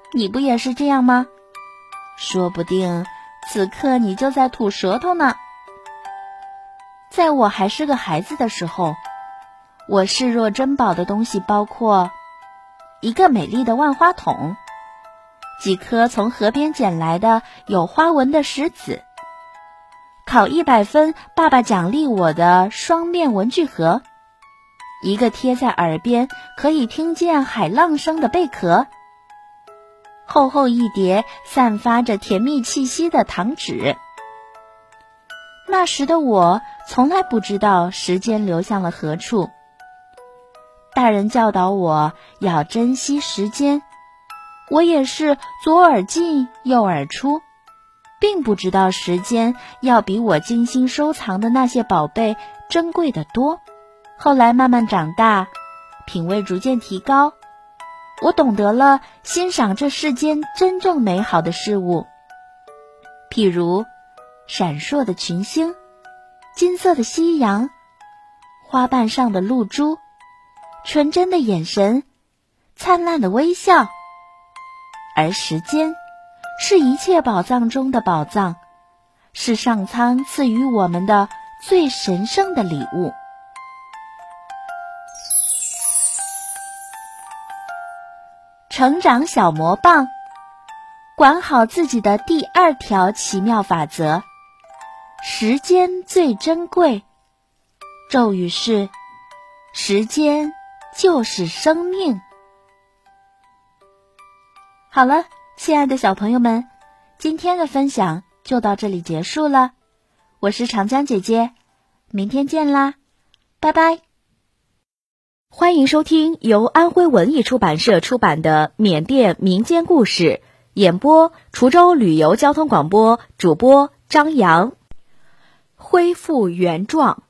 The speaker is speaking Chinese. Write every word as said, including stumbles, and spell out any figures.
你不也是这样吗？说不定此刻你就在吐舌头呢。在我还是个孩子的时候，我视若珍宝的东西包括一个美丽的万花筒，几颗从河边捡来的有花纹的石子，考一百分爸爸奖励我的双面文具盒，一个贴在耳边可以听见海浪声的贝壳，厚厚一叠散发着甜蜜气息的糖纸。那时的我从来不知道时间流向了何处，大人教导我要珍惜时间，我也是左耳进右耳出，并不知道时间要比我精心收藏的那些宝贝珍贵得多。后来慢慢长大，品味逐渐提高，我懂得了欣赏这世间真正美好的事物，譬如闪烁的群星，金色的夕阳，花瓣上的露珠，纯真的眼神，灿烂的微笑。而时间是一切宝藏中的宝藏，是上苍赐予我们的最神圣的礼物。成长小魔棒，管好自己的第二条奇妙法则：时间最珍贵。咒语是：时间就是生命。好了，亲爱的小朋友们，今天的分享就到这里结束了。我是长江姐姐，明天见啦，拜拜。 欢迎收听由安徽文艺出版社出版的缅甸民间故事，演播滁州旅游交通广播，主播张扬。恢复原状。